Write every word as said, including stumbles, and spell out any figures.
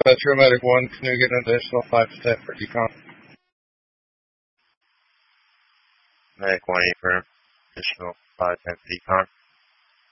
Uh, True Medic one, can you get an additional five to ten for decon? Medic one, eight for additional five, ten for decon.